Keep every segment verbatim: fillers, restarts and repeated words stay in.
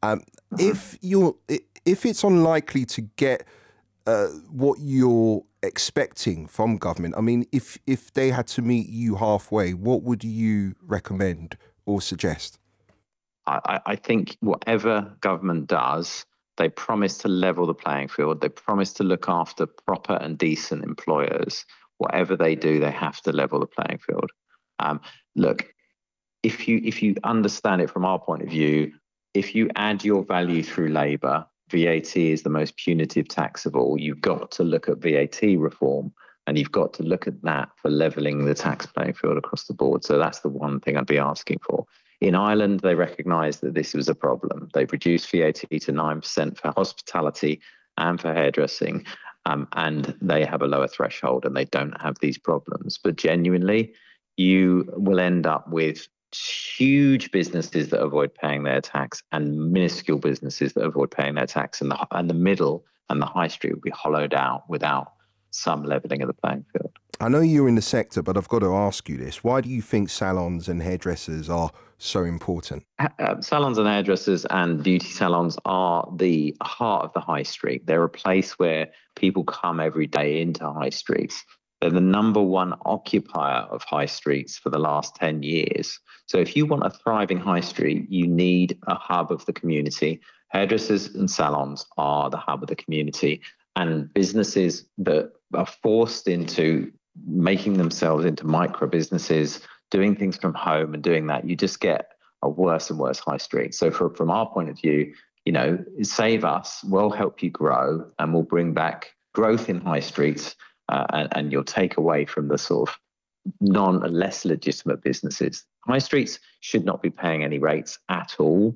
Um, Mhm. if you're, i- if it's unlikely to get uh, what you're expecting from government, I mean, if if they had to meet you halfway, what would you recommend or suggest? I, I I think whatever government does, they promise to level the playing field. They promise to look after proper and decent employers. Whatever they do, they have to level the playing field. Um, Look, if you if you understand it from our point of view, if you add your value through labour, V A T is the most punitive tax of all. You've got to look at V A T reform, and you've got to look at that for levelling the tax playing field across the board. So that's the one thing I'd be asking for. In Ireland, they recognised that this was a problem. They've reduced V A T to nine percent for hospitality and for hairdressing, um, and they have a lower threshold and they don't have these problems. But genuinely, you will end up with huge businesses that avoid paying their tax and minuscule businesses that avoid paying their tax, and the and the middle and the high street will be hollowed out without some levelling of the playing field. I know you're in the sector, but I've got to ask you this. Why do you think salons and hairdressers are so important? Uh, salons and hairdressers and beauty salons are the heart of the high street. They're a place where people come every day into high streets. They're the number one occupier of high streets for the last ten years. So if you want a thriving high street, you need a hub of the community. Hairdressers and salons are the hub of the community. And businesses that are forced into making themselves into micro businesses, doing things from home and doing that, you just get a worse and worse high street. So for, from our point of view, you know, save us, we'll help you grow, and we'll bring back growth in high streets, uh, and, and you'll take away from the sort of non less legitimate businesses. High streets should not be paying any rates at all.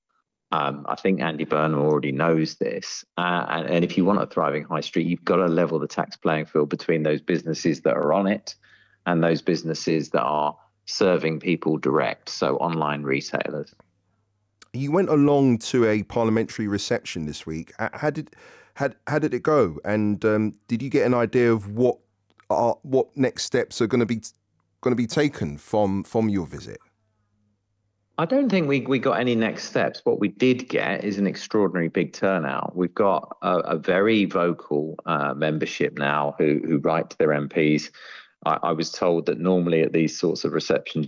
Um, I think Andy Burnham already knows this. Uh, and, and if you want a thriving high street, you've got to level the tax playing field between those businesses that are on it and those businesses that are serving people direct, so online retailers. You went along to a parliamentary reception this week. H- How did how, how did it go? And um, did you get an idea of what are what next steps are going to be going to be taken from from your visit? I don't think we, we got any next steps. What we did get is an extraordinary big turnout. We've got a, a very vocal uh, membership now who, who write to their M Ps. I, I was told that normally at these sorts of receptions,